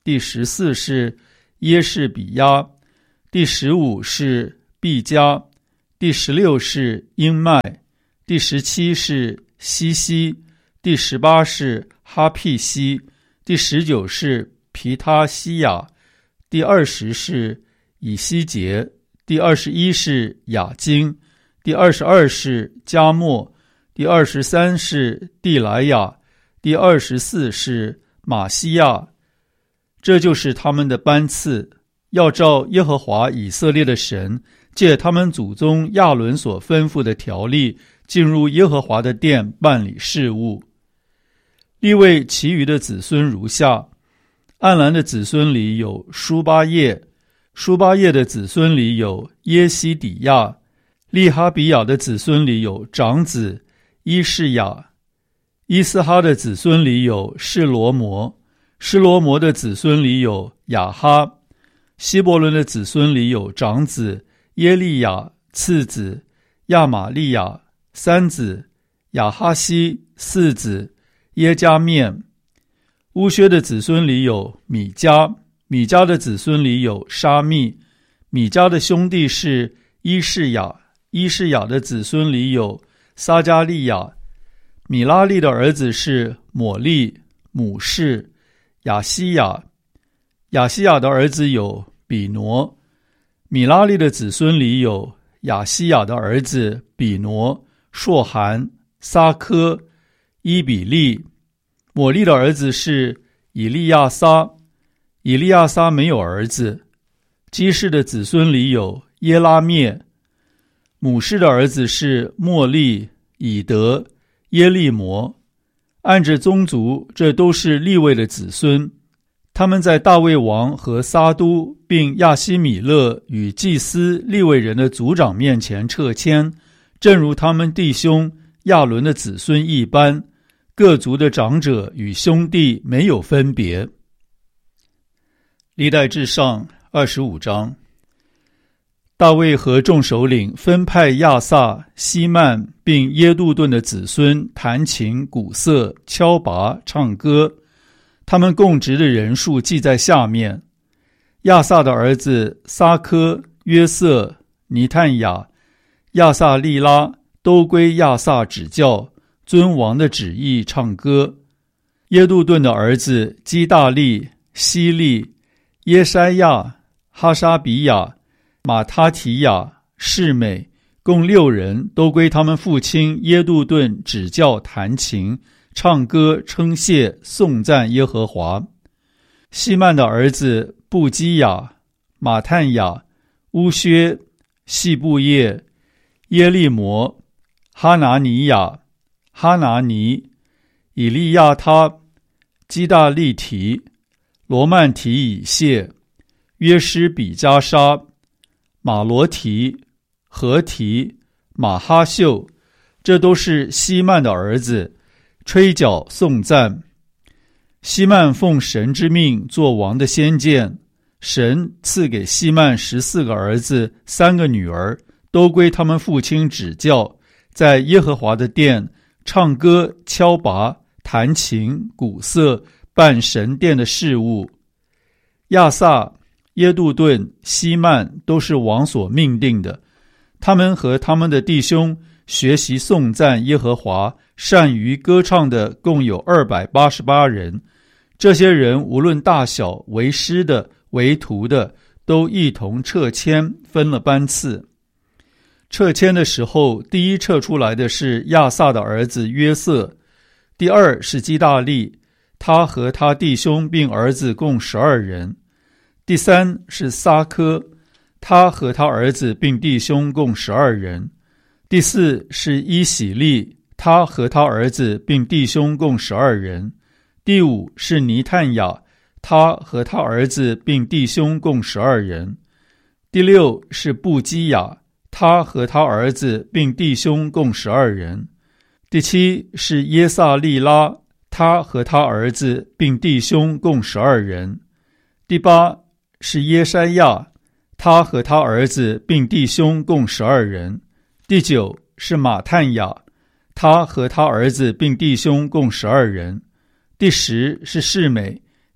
第十四是耶士比亚，第十五是毕加，第十六是英麦，第十七是西西，第十八是哈庇西，第十九是皮他西亚，第二十是以西结，第二十一是雅金，第二十二是加莫，第二十三是地莱亚，第二十四是马西亚。这就是他们的班次，要照耶和华以色列的神借他们祖宗亚伦所吩咐的条例，进入耶和华的殿办理事务。利未其余的子孙如下：暗兰的子孙里有舒巴叶，舒巴叶的子孙里有耶西底亚，利哈比亚的子孙里有长子伊士雅，伊斯哈的子孙里有示罗摩，示罗摩的子孙里有雅哈，希伯伦的子孙里有长子耶利亚，次子亚玛利亚，三子亚哈西，四子耶加面。乌薛的子孙里有米迦，米迦的子孙里有沙密，米迦的兄弟是伊士雅，伊士雅的子孙里有撒加利亚。米拉利的儿子是抹利、母士、亚西亚，亚西亚的儿子有比挪。米拉利的子孙里有亚西亚的儿子比挪、硕含、撒科、伊比利。抹利的儿子是以利亚撒，以利亚撒没有儿子。基士的子孙里有耶拉灭。母士的儿子是莫利、以德、耶利摩。按着宗族，这都是利未的子孙。他们在大卫王和撒都并亚希米勒与祭司利未人的族长面前撤迁，正如他们弟兄亚伦的子孙一般，各族的长者与兄弟没有分别。历代志上二十五章。大卫和众首领分派亚萨、希曼并耶杜顿的子孙弹琴、鼓瑟、敲拔、唱歌，他们供职的人数记在下面：亚萨的儿子撒科、约瑟、尼探雅、亚萨利拉都归亚萨指教，遵王的旨意唱歌。耶杜顿的儿子基大利、希利、耶筛亚、哈沙比亚、马他提亚、士美，共六人，都归他们父亲耶杜顿指教弹琴、唱歌、称谢、颂赞耶和华。希曼的儿子布基亚、马探雅、乌薛、细布叶、耶利摩、哈拿尼亚、哈拿尼、以利亚他、基大利提、罗曼提以谢、约施比加沙、马罗提、何提、马哈秀，这都是希曼的儿子，吹角颂赞。希曼奉神之命做王的先见，神赐给希曼十四个儿子，三个女儿，都归他们父亲指教，在耶和华的殿唱歌、敲拔、弹琴、鼓瑟，办神殿的事务。亚萨、耶杜顿、希曼都是王所命定的，他们和他们的弟兄学习颂赞耶和华，善于歌唱的共有二百八十八人。这些人无论大小，为师的、为徒的，都一同撤迁，分了班次。撤迁的时候，第一撤出来的是亚萨的儿子约瑟，第二是基大利，他和他弟兄并儿子共十二人。第三是撒科，他和他儿子并弟兄共十二人。第四是伊喜利，他和他儿子并弟兄共十二人。第五是尼探雅，他和他儿子并弟兄共十二人。第六是布基亚，他和他儿子并弟兄共十二人。第七是耶萨利拉，他和他儿子并弟兄共十二人。第八是耶筛亚，他和他儿子并弟兄共十二人。第九是马探雅，他和他儿子并弟兄共十二人。第十是士美，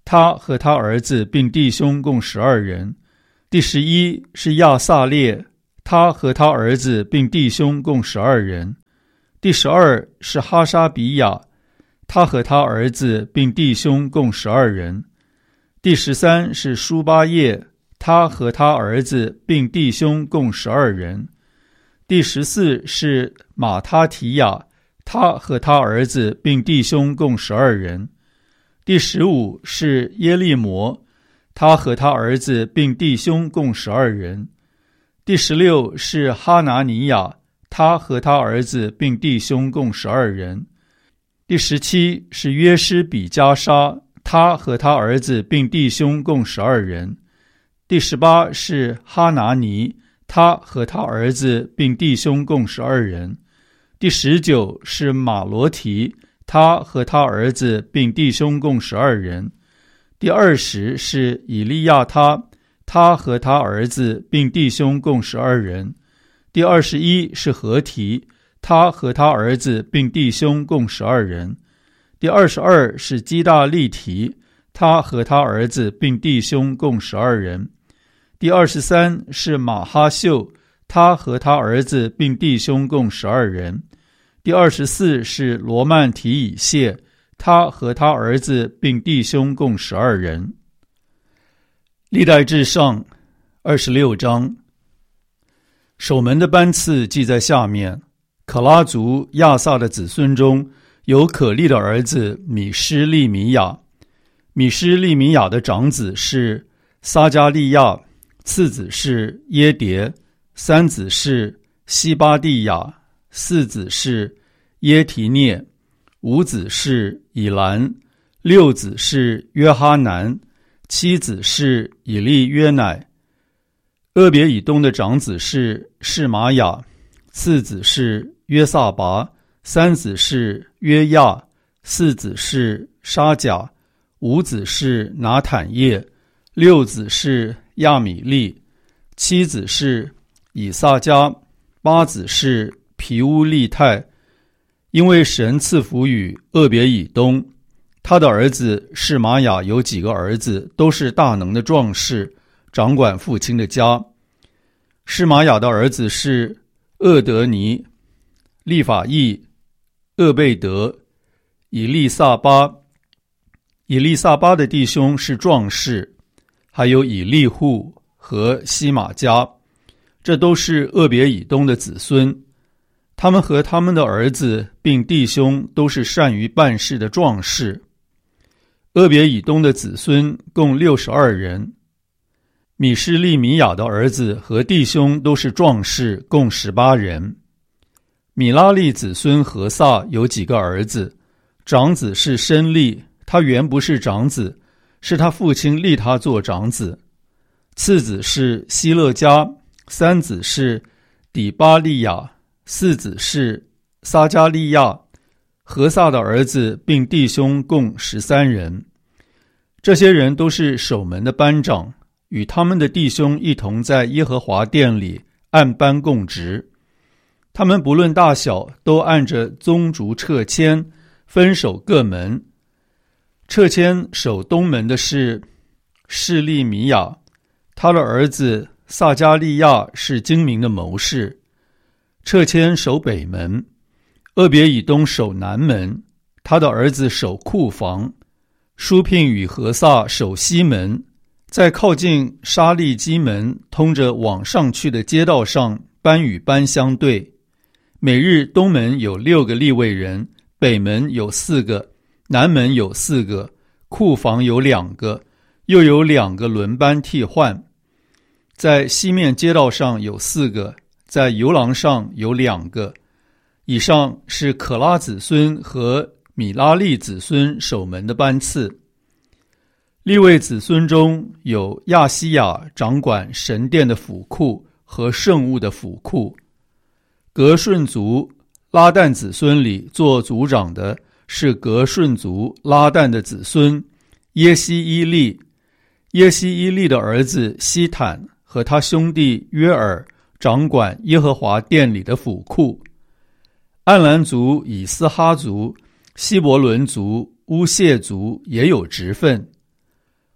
他和他儿子并弟兄共十二人。第十一是亚撒列，他和他儿子并弟兄共十二人。第十二是哈沙比亚，他和他儿子并弟兄共十二人。第十三是舒巴叶，他和他儿子并弟兄共十二人。第十四是马他提亚，他和他儿子并弟兄共十二人。第十五是耶利摩，他和他儿子并弟兄共十二人。第十六是哈拿尼亚，他和他儿子并弟兄共十二人。第十七是约施比加沙，他和他儿子并弟兄共十二人。第十八是哈拿尼，他和他儿子并弟兄共十二人。第十九是马罗提，他和他儿子并弟兄共十二人。第二十是以利亚他，他和他儿子并弟兄共十二人。第二十一是何提，他和他儿子并弟兄共十二人。第二十二是基大利提，他和他儿子并弟兄共十二人。第二十三是马哈秀，他和他儿子并弟兄共十二人。第二十四是罗曼提以谢，他和他儿子并弟兄共十二人。历代志上二十六章，守门的班次记在下面。可拉族亚萨的子孙中有可利的儿子米施利米亚，米施利米亚的长子是撒加利亚，次子是耶迭，三子是西巴蒂亚，四子是耶提涅，五子是以兰，六子是约哈南，七子是以利约乃。俄别以东的长子是示玛雅，次子是约撒拔，三子是约亚，四子是沙甲，五子是拿坦叶，六子是亚米利，七子是以撒迦，八子是皮乌利泰。因为神赐福与俄别以东，他的儿子示玛雅有几个儿子，都是大能的壮士，掌管父亲的家。示玛雅的儿子是厄德尼、利法义、厄贝德、以利撒巴。以利撒巴的弟兄是壮士，还有以利户和西玛加，这都是俄别以东的子孙。他们和他们的儿子并弟兄都是善于办事的壮士。俄别以东的子孙共六十二人。米施利米亚的儿子和弟兄都是壮士，共十八人。米拉利子孙何撒有几个儿子，长子是申利，他原不是长子，是他父亲立他做长子。次子是希勒家，三子是底巴利亚，四子是撒加利亚。何撒的儿子并弟兄共十三人。这些人都是守门的班长，与他们的弟兄一同在耶和华殿里按班供职。他们不论大小，都按着宗族掣签分守各门。掣签守东门的是示利米亚，他的儿子撒加利亚是精明的谋士。掣签守北门，俄别以东守南门，他的儿子守库房。舒聘与何撒守西门，在靠近沙利基门通着往上去的街道上，班与班相对。每日东门有六个利未人，北门有四个，南门有四个，库房有两个，又有两个轮班替换。在西面街道上有四个，在游廊上有两个。以上是可拉子孙和米拉利子孙守门的班次。利未子孙中有亚西亚掌管神殿的府库和圣物的府库。革顺族拉旦子孙里做族长的是革顺族拉旦的子孙耶西伊利。耶西伊利的儿子西坦和他兄弟约尔掌管耶和华殿里的府库。暗兰族、以斯哈族、希伯伦族、乌谢族也有职分。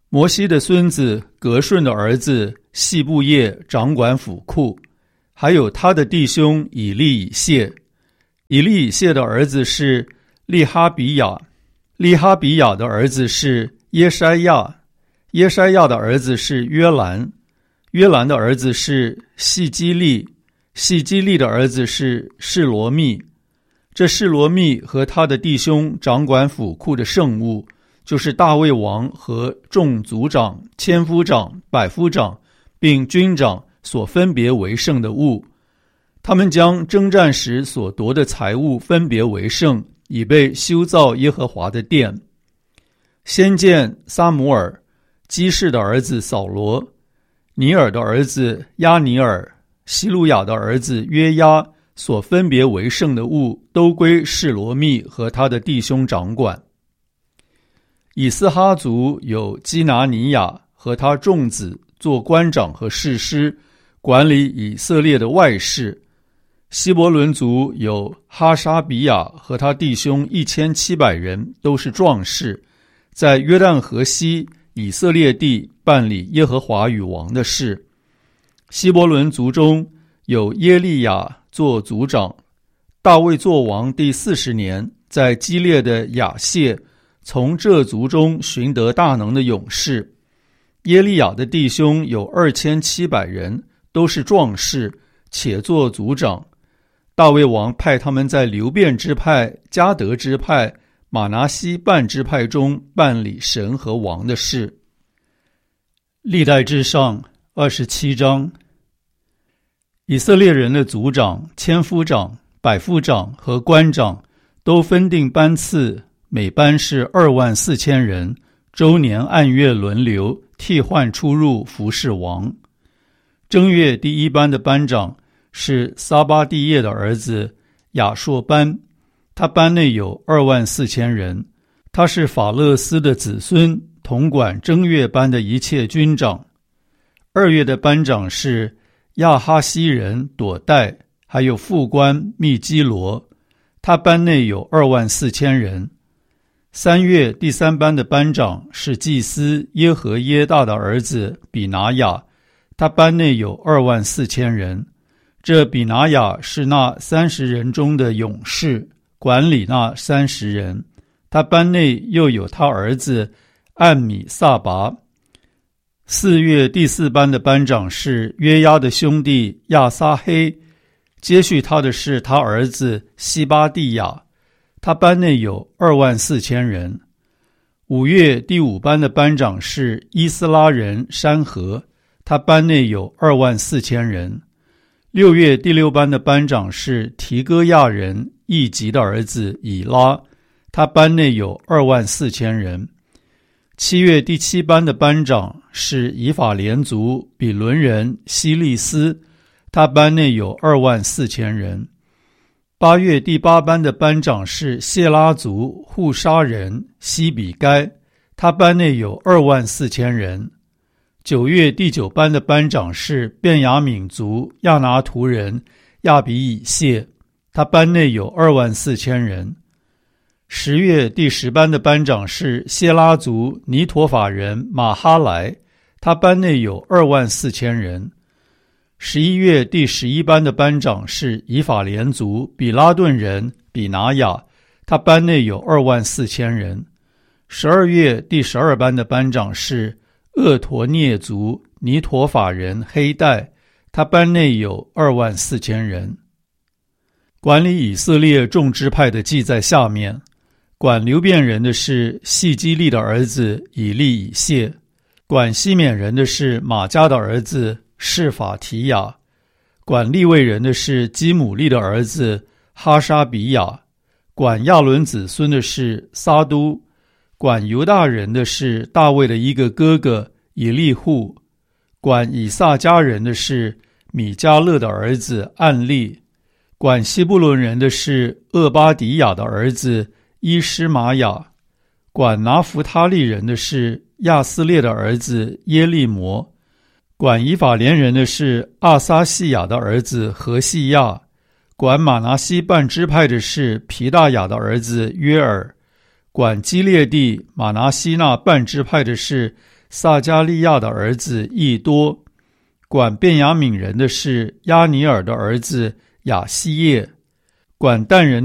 摩西的孙子革顺的儿子细布叶掌管府库，还有他的弟兄以利以谢。以利以谢的儿子是利哈比亚，利哈比亚的儿子是耶筛亚，耶筛亚的儿子是约兰，约兰的儿子是细基利，细基利的儿子是示罗密。这示罗密和他的弟兄掌管府库的圣物，就是大卫王和众族长、千夫长、百夫长并军长所分别为圣的物。他们将征战时所夺的财物分别为圣，以备修造耶和华的殿。先见撒母耳、基士的儿子扫罗、尼尔的儿子亚尼尔、希路亚的儿子约押所分别为圣的物，都归示罗密和他的弟兄掌管。以斯哈族有基拿尼亚和他众子做官长和士师，管理以色列的外事。希伯伦族有哈沙比亚和他弟兄一千七百人，都是壮士，在约旦河西以色列地办理耶和华与王的事。希伯伦族中有耶利亚做族长。大卫做王第四十年，在基列的亚谢从这族中寻得大能的勇士。耶利亚的弟兄有二千七百人，都是壮士，且做族长。大卫王派他们在流便支派、迦得支派、马拿西半支派中办理神和王的事。历代志上二十七章。以色列人的族长、千夫长、百夫长和官长都分定班次，每班是二万四千人，周年按月轮流替换出入服侍王。正月第一班的班长是撒巴蒂叶的儿子亚硕班，他班内有二万四千人，他是法勒斯的子孙，统管正月班的一切军长。二月的班长是亚哈西人朵代，还有副官密基罗，他班内有二万四千人。三月第三班的班长是祭司耶和耶大的儿子比拿雅，他班内有二万四千人。这比拿雅是那三十人中的勇士，管理那三十人。他班内又有他儿子暗米撒拔。四月第四班的班长是约押的兄弟亚撒黑，接续他的是他儿子西巴蒂亚，他班内有二万四千人。五月第五班的班长是伊斯拉人山河，他班内有二万四千人。六月第六班的班长是提哥亚人易吉的儿子以拉，他班内有二万四千人。七月第七班的班长是以法莲族比伦人希利斯，他班内有二万四千人。八月第八班的班长是谢拉族户沙人西比该，他班内有二万四千人。九月第九班的班长是便雅悯族亚拿图人亚比以谢，他班内有二万四千人。十月第十班的班长是谢拉族尼陀法人马哈莱，他班内有二万四千人。十一月第十一班的班长是以法莲族比拉顿人比拿雅，他班内有二万四千人。十二月第十二班的班长是厄陀涅族尼陀法人黑带，他班内有二万四千人。管理以色列众支派的记在下面。管流便人的是细基利的儿子以利以谢，管西缅人的是马加的儿子示法提亚，管利未人的是基姆利的儿子哈沙比亚，管亚伦子孙的是撒都，管犹大人的是大卫的一个哥哥以利户，管以撒家人的是米迦勒的儿子暗利，管西布伦人的是厄巴迪亚的儿子伊施玛雅，管拿弗他利人的是亚斯列的儿子耶利摩，管以法莲人的是阿撒西亚的儿子何西亚，管马拿西半支派的是皮大雅的儿子约尔，管基列地马拿西那半支派的是撒加利亚的儿子益多，管便雅悯人的是亚尼尔的儿子亚希叶，管但人